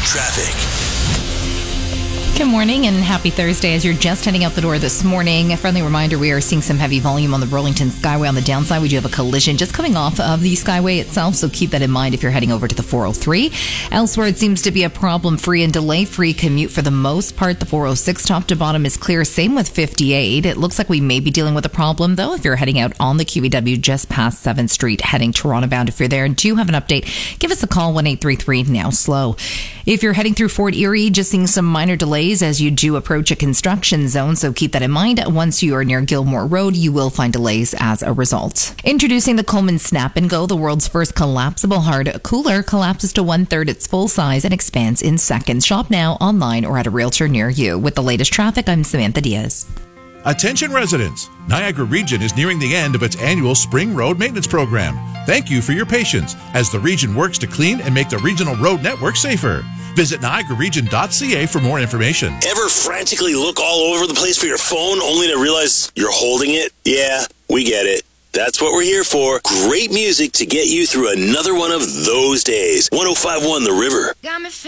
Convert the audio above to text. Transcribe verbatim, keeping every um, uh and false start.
Traffic. Good morning and happy Thursday. As you're just heading out the door this morning, a friendly reminder, we are seeing some heavy volume on the Burlington Skyway. On the downside, we do have a collision just coming off of the Skyway itself, so keep that in mind if you're heading over to the four oh three. Elsewhere, it seems to be a problem-free and delay-free commute for the most part. The four oh six top to bottom is clear. Same with fifty-eight. It looks like we may be dealing with a problem, though, if you're heading out on the Q E W just past seventh Street, heading Toronto bound. If you're there and do have an update, give us a call, one eight three three, now slow. If you're heading through Fort Erie, just seeing some minor delays as you do approach a construction zone, so keep that in mind. Once you are near Gilmore Road, you will find delays as a result. Introducing the Coleman Snap and Go, the world's first collapsible hard cooler, collapses to one-third its full size and expands in seconds. Shop now, online, or at a realtor near you. With the latest traffic, I'm Samantha Diaz. Attention residents, Niagara Region is nearing the end of its annual Spring Road Maintenance Program. Thank you for your patience as the region works to clean and make the regional road network safer. Visit niagara region dot c a for more information. Ever frantically look all over the place for your phone only to realize you're holding it? Yeah, we get it. That's what we're here for. Great music to get you through another one of those days. one oh five point one The River. Got me